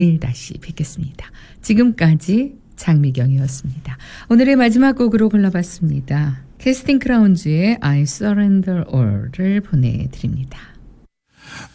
내일 다시 뵙겠습니다. 지금까지 장미경이었습니다. 오늘의 마지막 곡으로 골라봤습니다. 캐스팅 크라운즈의 I Surrender All을 보내드립니다.